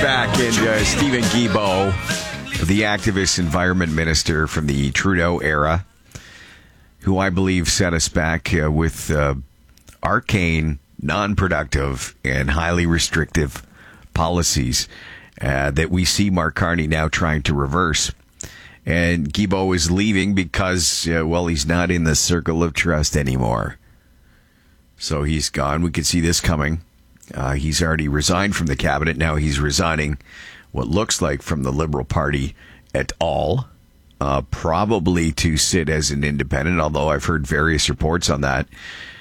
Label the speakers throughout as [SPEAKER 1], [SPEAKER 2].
[SPEAKER 1] back, and Stephen Guilbeault, the activist environment minister from the Trudeau era, who I believe set us back with arcane, non-productive, and highly restrictive policies that we see Mark Carney now trying to reverse. And Guilbeault is leaving because, he's not in the circle of trust anymore. So he's gone. We could see this coming. He's already resigned from the cabinet. Now he's resigning what looks like from the Liberal Party et al., probably to sit as an independent, although I've heard various reports on that.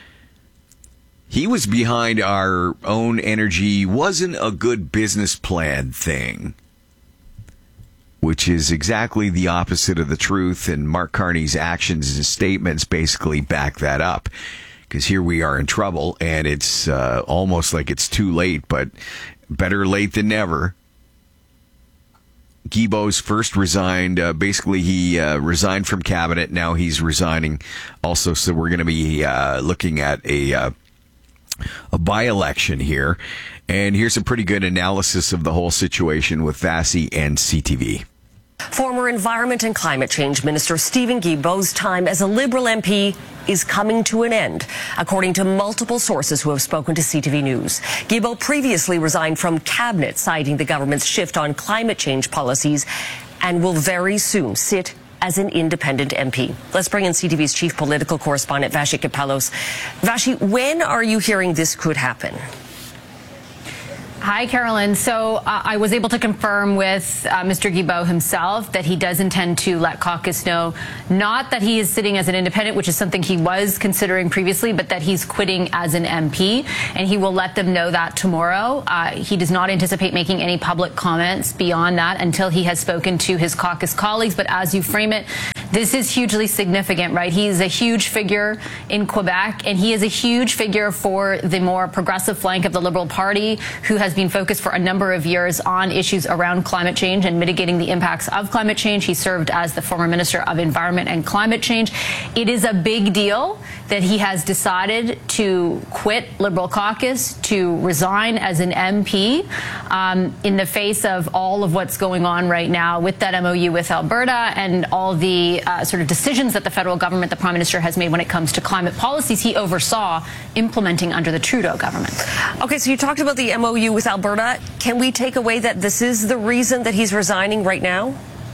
[SPEAKER 1] He was behind our own energy wasn't a good business plan thing, which is exactly the opposite of the truth, and Mark Carney's actions and statements basically back that up. Because here we are in trouble, and it's almost like it's too late, but better late than never. Guilbeault's first resigned. Basically, he resigned from cabinet. Now he's resigning also, so we're going to be looking at a by-election here. And here's a pretty good analysis of the whole situation with Vasi and CTV.
[SPEAKER 2] Former Environment and Climate Change Minister Stephen Guilbeault's time as a Liberal MP is coming to an end, according to multiple sources who have spoken to CTV News. Guilbeault previously resigned from cabinet, citing the government's shift on climate change policies, and will very soon sit as an independent MP. Let's bring in CTV's chief political correspondent, Vashi Kapelos. Vashi, when are you hearing this could happen?
[SPEAKER 3] Hi, Carolyn. So I was able to confirm with Mr. Guilbeault himself that he does intend to let caucus know, not that he is sitting as an independent, which is something he was considering previously, but that he's quitting as an MP, and he will let them know that tomorrow. He does not anticipate making any public comments beyond that until he has spoken to his caucus colleagues. But as you frame it, this is hugely significant, right? He's a huge figure in Quebec, and he is a huge figure for the more progressive flank of the Liberal Party, who has been focused for a number of years on issues around climate change and mitigating the impacts of climate change. He served as the former Minister of Environment and Climate Change. It is a big deal that he has decided to quit Liberal caucus, to resign as an MP in the face of all of what's going on right now with that MOU with Alberta and all the sort of decisions that the federal government, the Prime Minister, has made when it comes to climate policies he oversaw implementing under the Trudeau government.
[SPEAKER 2] Okay, so you talked about the MOU with Alberta. Can we take away that this is the reason that he's resigning right now?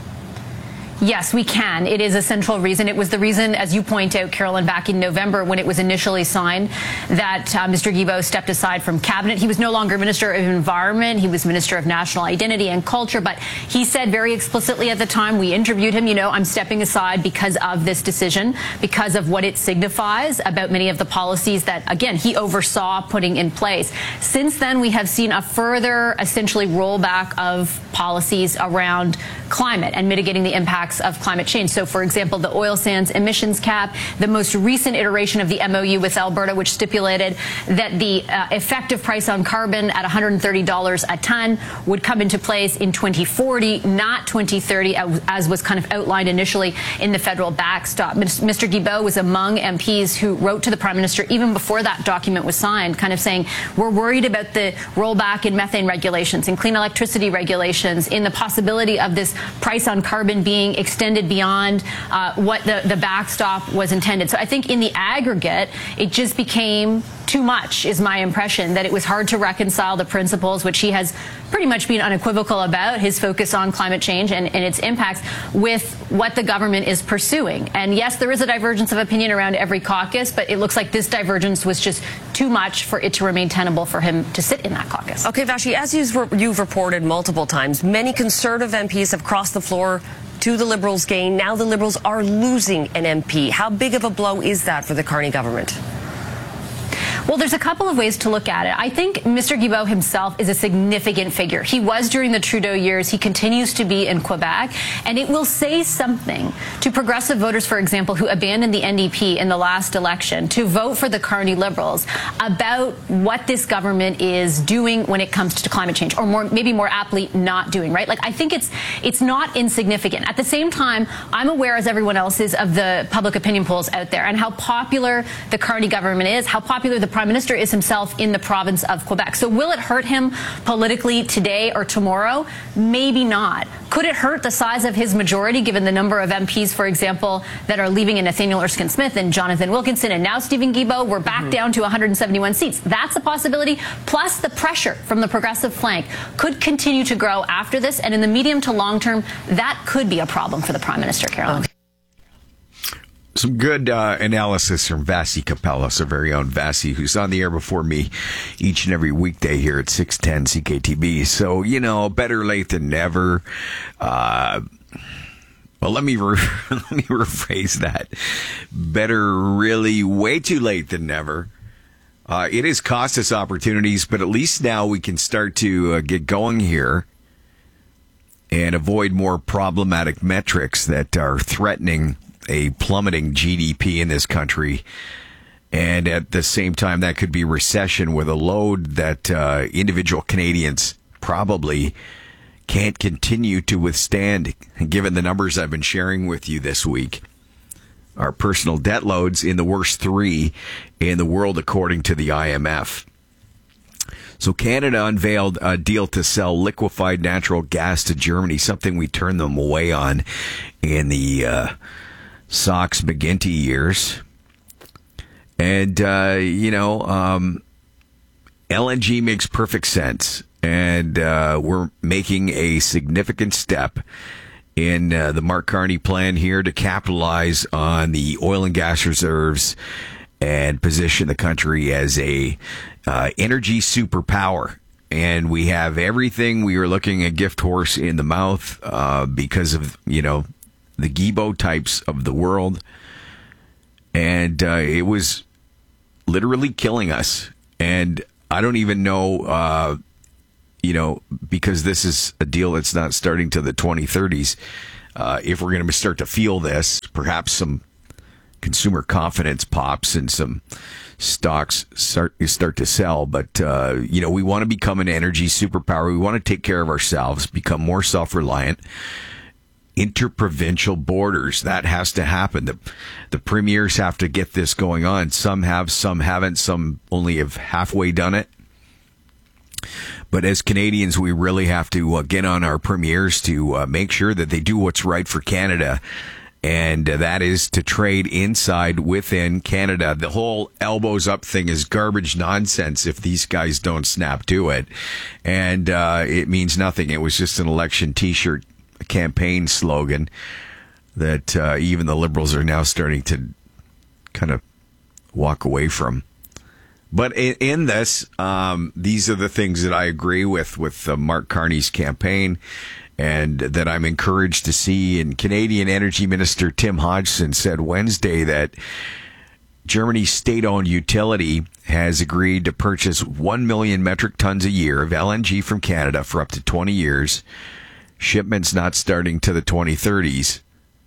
[SPEAKER 3] Yes, we can. It is a central reason. It was the reason, as you point out, Carolyn, back in November when it was initially signed, that Mr. Guilbeault stepped aside from cabinet. He was no longer Minister of Environment. He was Minister of National Identity and Culture. But he said very explicitly at the time, we interviewed him, I'm stepping aside because of this decision, because of what it signifies about many of the policies that, again, he oversaw putting in place. Since then, we have seen a further, essentially, rollback of policies around climate and mitigating the impacts of climate change. So, for example, the oil sands emissions cap, the most recent iteration of the MOU with Alberta, which stipulated that the effective price on carbon at $130 a ton would come into place in 2040, not 2030, as was kind of outlined initially in the federal backstop. Mr. Guilbeault was among MPs who wrote to the Prime Minister even before that document was signed, kind of saying, we're worried about the rollback in methane regulations, in clean electricity regulations, in the possibility of this price on carbon being extended beyond what the backstop was intended. So I think in the aggregate, it just became too much, is my impression, that it was hard to reconcile the principles, which he has pretty much been unequivocal about, his focus on climate change and its impacts, with what the government is pursuing. And yes, there is a divergence of opinion around every caucus, but it looks like this divergence was just too much for it to remain tenable for him to sit in that caucus.
[SPEAKER 2] Okay, Vashi, as you've reported multiple times, many Conservative MPs have crossed the floor to the Liberals' gain. Now the Liberals are losing an MP. How big of a blow is that for the Carney government?
[SPEAKER 3] Well, there's a couple of ways to look at it. I think Mr. Guilbeault himself is a significant figure. He was during the Trudeau years. He continues to be in Quebec. And it will say something to progressive voters, for example, who abandoned the NDP in the last election to vote for the Carney Liberals about what this government is doing when it comes to climate change, or maybe more aptly, not doing, right? Like, I think it's not insignificant. At the same time, I'm aware, as everyone else is, of the public opinion polls out there and how popular the Carney government is, how popular the Prime Minister is himself in the province of Quebec. So will it hurt him politically today or tomorrow? Maybe not. Could it hurt the size of his majority, given the number of MPs, for example, that are leaving in Nathaniel Erskine-Smith and Jonathan Wilkinson and now Stephen Guilbeault? We're back down to 171 seats. That's a possibility. Plus, the pressure from the progressive flank could continue to grow after this. And in the medium to long term, that could be a problem for the Prime Minister, Carolyn.
[SPEAKER 1] Some good analysis from Vasi Kapelos, our very own Vasi, who's on the air before me each and every weekday here at 610 CKTB. So, better late than never. Well, let me rephrase that. Better really way too late than never. It has cost us opportunities, but at least now we can start to get going here and avoid more problematic metrics that are threatening a plummeting GDP in this country. And at the same time, that could be recession with a load that individual Canadians probably can't continue to withstand, given the numbers I've been sharing with you this week. Our personal debt loads in the worst 3 in the world, according to the IMF. So Canada unveiled a deal to sell liquefied natural gas to Germany, something we turned them away on in the Sox McGuinty years. And, LNG makes perfect sense. And we're making a significant step in the Mark Carney plan here to capitalize on the oil and gas reserves and position the country as a energy superpower. And we have everything. We are looking a gift horse in the mouth because of, the Guilbeault types of the world. And it was literally killing us. And I don't even know, because this is a deal that's not starting to the 2030s, if we're going to start to feel this, perhaps some consumer confidence pops and some stocks start to sell. But, we want to become an energy superpower. We want to take care of ourselves, become more self-reliant. Interprovincial borders, that has to happen. The premiers have to get this going on. Some have, some haven't, some only have halfway done it. But as Canadians, we really have to get on our premiers to make sure that they do what's right for Canada. And that is to trade inside within Canada. The whole elbows up thing is garbage nonsense if these guys don't snap to it. And it means nothing. It was just an election T-shirt campaign slogan that even the Liberals are now starting to kind of walk away from. But in this, these are the things that I agree with Mark Carney's campaign and that I'm encouraged to see. And Canadian Energy Minister Tim Hodgson said Wednesday that Germany's state-owned utility has agreed to purchase 1 million metric tons a year of LNG from Canada for up to 20 years. Shipments not starting to the 2030s.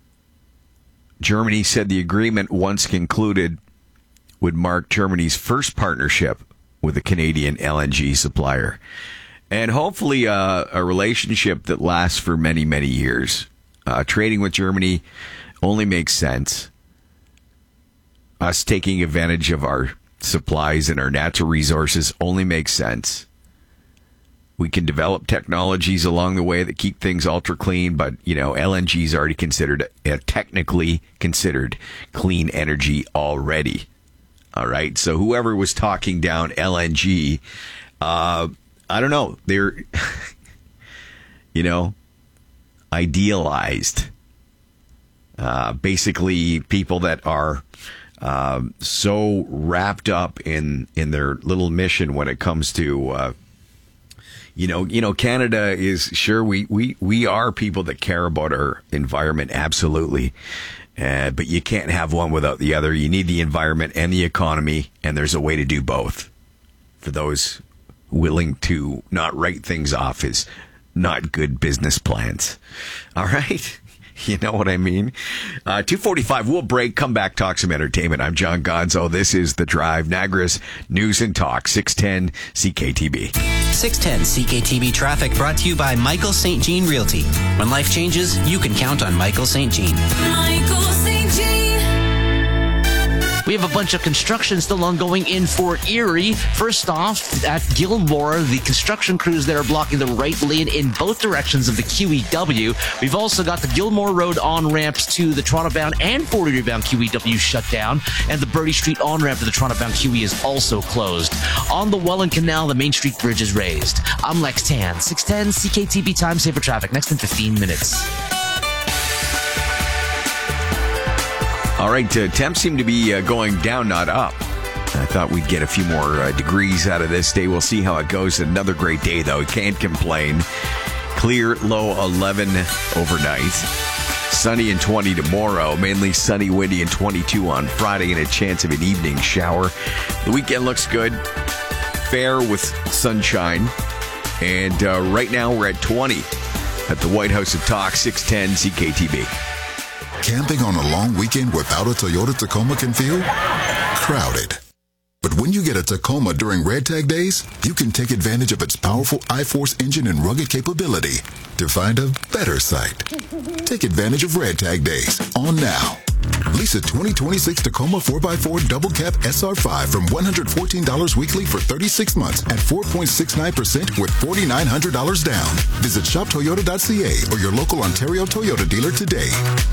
[SPEAKER 1] Germany said the agreement, once concluded, would mark Germany's first partnership with a Canadian LNG supplier. And hopefully a relationship that lasts for many, many years. Trading with Germany only makes sense. Us taking advantage of our supplies and our natural resources only makes sense. We can develop technologies along the way that keep things ultra clean, but, LNG is already technically considered clean energy already. All right. So whoever was talking down LNG, I don't know. They're, idealized. Basically people that are so wrapped up in their little mission when it comes to, Canada is sure we are people that care about our environment. Absolutely. But you can't have one without the other. You need the environment and the economy, and there's a way to do both. For those willing to not write things off as not good business plans. All right? You know what I mean? 2:45, we'll break, come back, talk some entertainment. I'm John Gonzo. This is The Drive, Niagara's News and Talk, 610 CKTB.
[SPEAKER 4] 610 CKTB traffic brought to you by Michael St. Jean Realty. When life changes, you can count on Michael St. Jean.
[SPEAKER 5] Michael St. Jean. We have a bunch of construction still ongoing in Fort Erie. First off, at Gilmore, the construction crews there are blocking the right lane in both directions of the QEW. We've also got the Gilmore Road on-ramps to the Toronto-bound and Fort Erie-bound QEW shut down, and the Birdie Street on-ramp to the Toronto-bound QE is also closed. On the Welland Canal, the Main Street Bridge is raised. I'm Lex Tan, 610 CKTB Time Saver Traffic, next in 15 minutes.
[SPEAKER 1] All right, temps seem to be going down, not up. I thought we'd get a few more degrees out of this day. We'll see how it goes. Another great day, though. Can't complain. Clear, low 11 overnight. Sunny and 20 tomorrow. Mainly sunny, windy, and 22 on Friday, and a chance of an evening shower. The weekend looks good. Fair with sunshine. And right now we're at 20 at the White House of Talk, 610 CKTB.
[SPEAKER 6] Camping on a long weekend without a Toyota Tacoma can feel crowded. But when you get a Tacoma during Red Tag Days, you can take advantage of its powerful I-Force engine and rugged capability to find a better site. Take advantage of Red Tag Days on now. Lease a 2026 Tacoma 4x4 Double Cab SR5 from $114 weekly for 36 months at 4.69% with $4,900 down. Visit shoptoyota.ca or your local Ontario Toyota dealer today.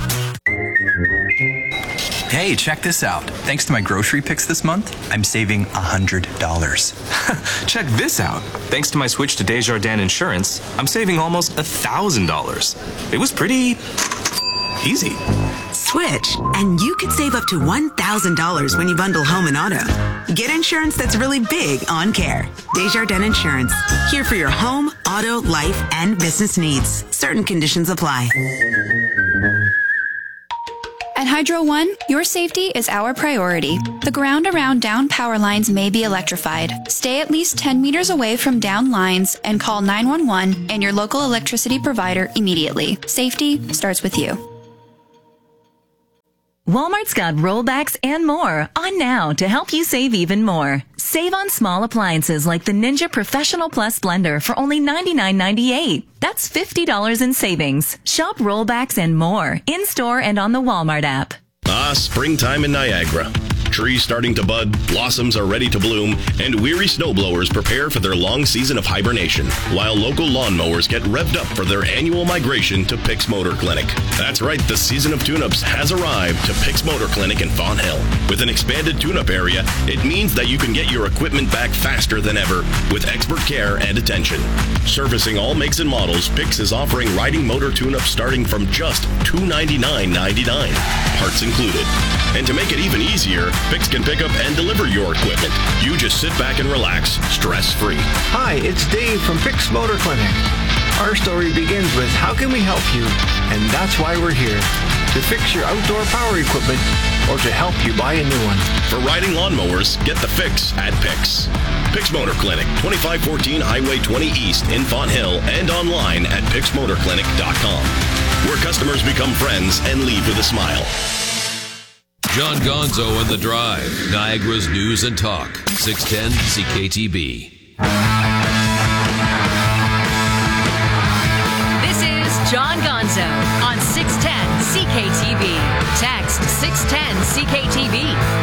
[SPEAKER 7] Hey, check this out. Thanks to my grocery picks this month, I'm saving $100.
[SPEAKER 8] Check this out. Thanks to my switch to Desjardins Insurance, I'm saving almost $1,000. It was pretty easy.
[SPEAKER 9] Switch, and you could save up to $1,000 when you bundle home and auto. Get insurance that's really big on care. Desjardins Insurance. Here for your home, auto, life, and business needs. Certain conditions apply.
[SPEAKER 10] At Hydro One, your safety is our priority. The ground around down power lines may be electrified. Stay at least 10 meters away from down lines and call 911 and your local electricity provider immediately. Safety starts with you.
[SPEAKER 11] Walmart's got rollbacks and more on now to help you save even more. Save on small appliances like the Ninja Professional Plus blender for only $99.98. That's $50 in savings. Shop rollbacks and more in-store and on the Walmart app.
[SPEAKER 12] Springtime in Niagara. Trees starting to bud, blossoms are ready to bloom, and weary snowblowers prepare for their long season of hibernation, while local lawnmowers get revved up for their annual migration to Pix Motor Clinic. That's right, the season of tune-ups has arrived to Pix Motor Clinic in Fonthill. With an expanded tune-up area, it means that you can get your equipment back faster than ever with expert care and attention. Servicing all makes and models, Pix is offering riding motor tune-ups starting from just $299.99, parts included. And to make it even easier, Pix can pick up and deliver your equipment. You just sit back and relax, stress-free.
[SPEAKER 13] Hi, it's Dave from Pix Motor Clinic. Our story begins with how can we help you? And that's why we're here. To fix your outdoor power equipment or to help you buy a new one.
[SPEAKER 12] For riding lawnmowers, get the fix at Pix. Pix Motor Clinic, 2514 Highway 20 East in Fonthill and online at pixmotorclinic.com, where customers become friends and leave with a smile.
[SPEAKER 14] John Gonzo and The Drive, Niagara's News and Talk, 610 CKTB.
[SPEAKER 15] This is John Gonzo on 610 CKTB. Text 610 CKTB.